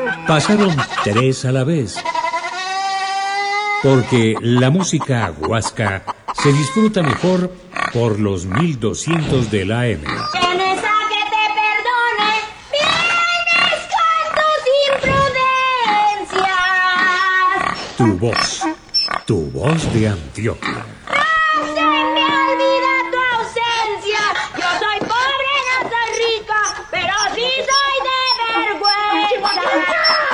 Pasaron 3 a la vez. Porque la música huasca se disfruta mejor por los 1200 de la AM. Tienes a que te perdone, vienes con tus imprudencias. Tu voz de Antioquia. ¡No se me olvida tu ausencia! Yo soy pobre, no soy rica, pero sí soy de vergüenza.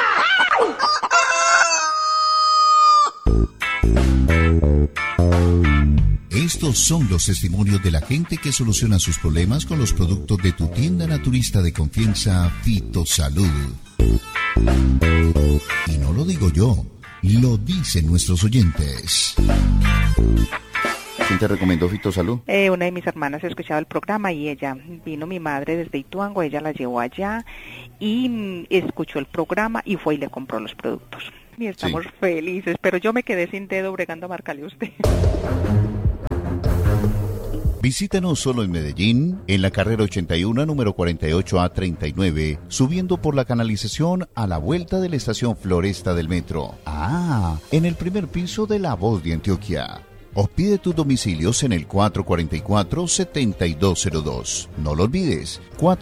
Estos son los testimonios de la gente que soluciona sus problemas con los productos de tu tienda naturista de confianza, Fitosalud. Y no lo digo yo, lo dicen nuestros oyentes. ¿Quién te recomendó Fitosalud? Una de mis hermanas escuchaba el programa y ella, vino mi madre desde Ituango, ella la llevó allá y escuchó el programa y fue y le compró los productos. Y estamos felices, pero yo me quedé sin dedo bregando a marcarle a usted. Visítanos solo en Medellín, en la carrera 81, número 48A39, subiendo por la canalización a la vuelta de la estación Floresta del metro. En el primer piso de La Voz de Antioquia. O pide tus domicilios en el 444-7202. No lo olvides,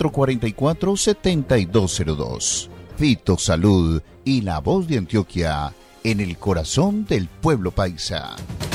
444-7202. Fitosalud y La Voz de Antioquia, en el corazón del pueblo paisa.